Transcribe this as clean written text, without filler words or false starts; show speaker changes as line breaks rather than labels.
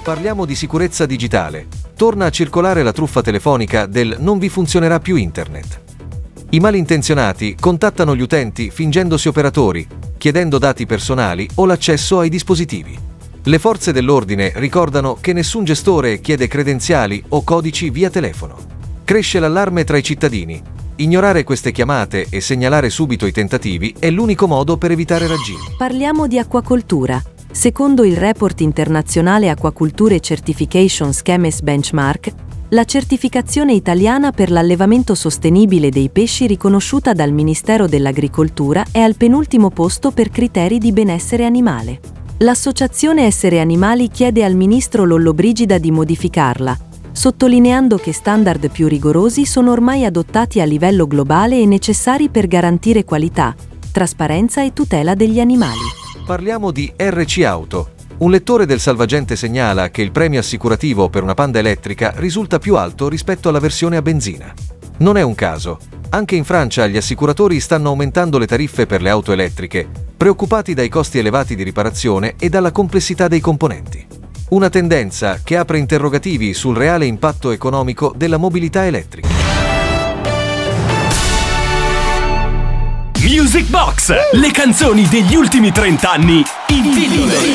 Parliamo di sicurezza digitale. Torna a circolare la truffa telefonica del "non vi funzionerà più internet". I malintenzionati contattano gli utenti fingendosi operatori, chiedendo dati personali o l'accesso ai dispositivi. Le forze dell'ordine ricordano che nessun gestore chiede credenziali o codici via telefono. Cresce l'allarme tra i cittadini. Ignorare queste chiamate e segnalare subito i tentativi è l'unico modo per evitare raggiri.
Parliamo di acquacoltura. Secondo il report internazionale Acquaculture Certification Schemes Benchmark, la certificazione italiana per l'allevamento sostenibile dei pesci riconosciuta dal Ministero dell'Agricoltura è al penultimo posto per criteri di benessere animale. L'Associazione Essere Animali chiede al ministro Lollobrigida di modificarla, sottolineando che standard più rigorosi sono ormai adottati a livello globale e necessari per garantire qualità, trasparenza e tutela degli animali.
Parliamo di RC Auto. Un lettore del Salvagente segnala che il premio assicurativo per una Panda elettrica risulta più alto rispetto alla versione a benzina. Non è un caso. Anche in Francia gli assicuratori stanno aumentando le tariffe per le auto elettriche, preoccupati dai costi elevati di riparazione e dalla complessità dei componenti. Una tendenza che apre interrogativi sul reale impatto economico della mobilità elettrica.
Music Box, le canzoni degli ultimi 30 anni in vinile.